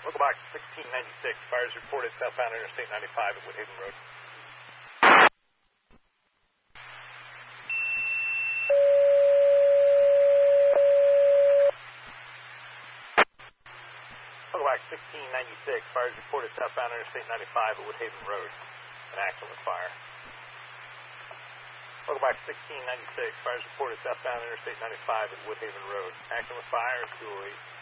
Local box 1696. Fires reported southbound Interstate 95 at Woodhaven Road. Local box 1696. Fires reported southbound Interstate 95 at Woodhaven Road. An accident with fire. Local box 1696. Fires reported southbound Interstate 95 at Woodhaven Road. Accident with fire is 208.